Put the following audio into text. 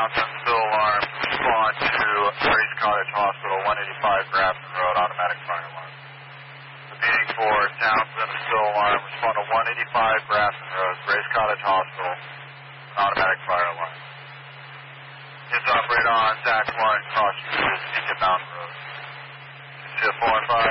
Townsend, still alarm. Respond to Grace Cottage Hospital, 185 Grafton Road, automatic fire alarm. Repeating for Townsend, still alarm. Respond to 185 Grafton Road, Grace Cottage Hospital, automatic fire alarm. Kids operate on Zach 1, cross Beacon Mountain Road. Shift 4 and 5.